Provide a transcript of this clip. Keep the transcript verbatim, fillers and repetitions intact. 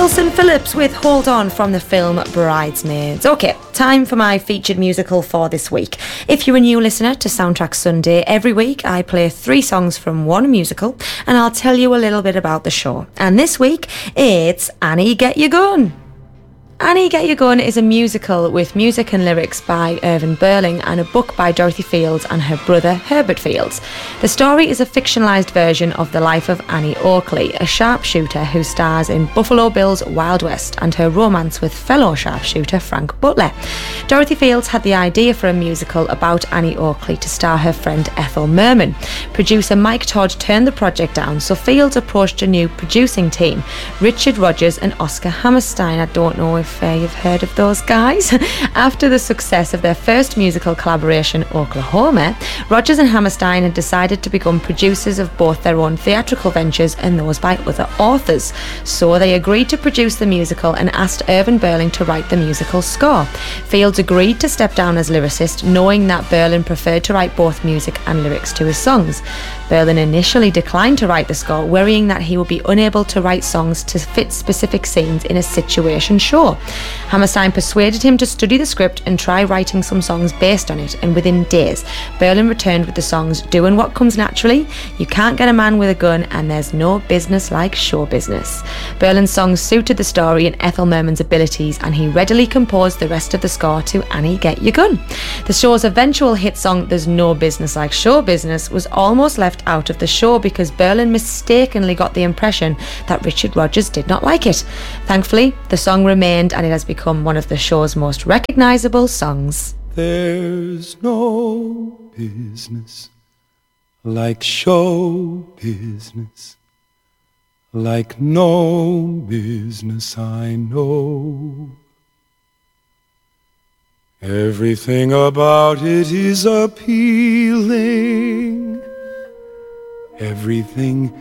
Wilson Phillips with Hold On from the film Bridesmaids. Okay, time for my featured musical for this week. If you're a new listener to Soundtrack Sunday, every week I play three songs from one musical and I'll tell you a little bit about the show. And this week it's Annie Get Your Gun. Annie Get Your Gun is a musical with music and lyrics by Irving Berling and a book by Dorothy Fields and her brother Herbert Fields. The story is a fictionalised version of the life of Annie Oakley, a sharpshooter who stars in Buffalo Bill's Wild West and her romance with fellow sharpshooter Frank Butler. Dorothy Fields had the idea for a musical about Annie Oakley to star her friend Ethel Merman. Producer Mike Todd turned the project down, so Fields approached a new producing team, Richard Rodgers and Oscar Hammerstein. I don't know if Uh, you've heard of those guys. After the success of their first musical collaboration, Oklahoma, Rodgers and Hammerstein had decided to become producers of both their own theatrical ventures and those by other authors. So they agreed to produce the musical and asked Irving Berling to write the musical score. Fields agreed to step down as lyricist, knowing that Berling preferred to write both music and lyrics to his songs. Berling initially declined to write the score, worrying that he would be unable to write songs to fit specific scenes in a situation show. Hammerstein persuaded him to study the script and try writing some songs based on it, and within days, Berling returned with the songs Doing What Comes Naturally, You Can't Get a Man with a Gun, and There's No Business Like Show Business. Berling's songs suited the story and Ethel Merman's abilities, and he readily composed the rest of the score to Annie Get Your Gun. The show's eventual hit song There's No Business Like Show Business was almost left out of the show because Berling mistakenly got the impression that Richard Rodgers did not like it. Thankfully, the song remained and it has become one of the show's most recognisable songs. There's no business like show business, like no business I know. Everything about it is appealing, everything